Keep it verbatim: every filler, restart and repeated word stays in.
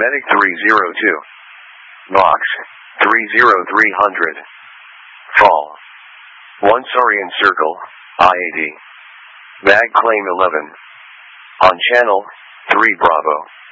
Medic three zero two. Vox, three zero three hundred. Fall. one Saurian Circle, I eighty. Mag Claim eleven. On Channel, three Bravo.